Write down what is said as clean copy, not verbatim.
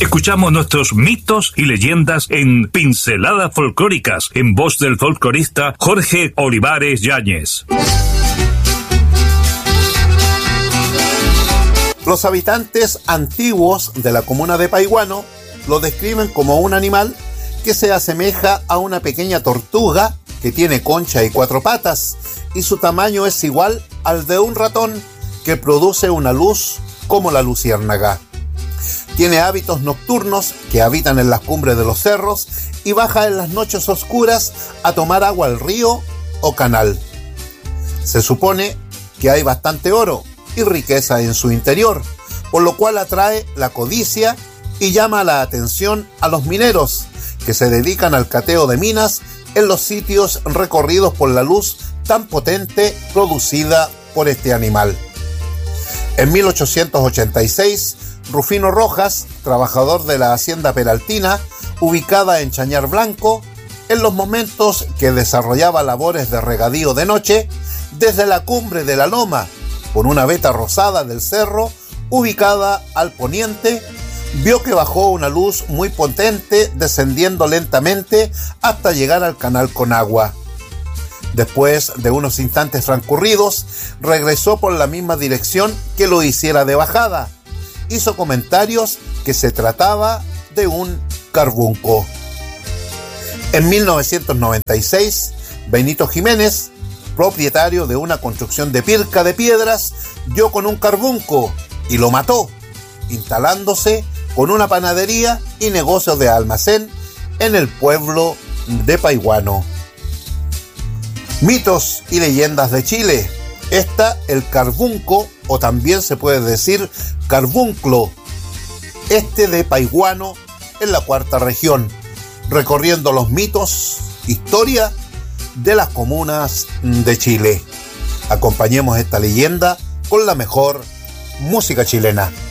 Escuchamos nuestros mitos y leyendas en Pinceladas Folclóricas, en voz del folclorista Jorge Olivares Yáñez. Los habitantes antiguos de la comuna de Paihuano lo describen como un animal que se asemeja a una pequeña tortuga que tiene concha y 4 patas, y su tamaño es igual al de un ratón que produce una luz como la luciérnaga. Tiene hábitos nocturnos que habitan en las cumbres de los cerros y baja en las noches oscuras a tomar agua al río o canal. Se supone que hay bastante oro y riqueza en su interior, por lo cual atrae la codicia y llama la atención a los mineros que se dedican al cateo de minas en los sitios recorridos por la luz tan potente producida por este animal. En 1886, Rufino Rojas, trabajador de la hacienda Peraltina, ubicada en Chañar Blanco, en los momentos que desarrollaba labores de regadío de noche, desde la cumbre de la loma, por una veta rosada del cerro, ubicada al poniente, vio que bajó una luz muy potente descendiendo lentamente hasta llegar al canal con agua. Después de unos instantes transcurridos, regresó por la misma dirección que lo hiciera de bajada. Hizo comentarios que se trataba de un carbunco. En 1996, Benito Jiménez, propietario de una construcción de pirca de piedras, dio con un carbunco y lo mató, instalándose con una panadería y negocio de almacén en el pueblo de Paihuano. Mitos y leyendas de Chile. El carbunco, o también se puede decir carbunclo, de Paihuano, en la 4ª región, recorriendo los mitos, historia de las comunas de Chile. Acompañemos esta leyenda con la mejor música chilena.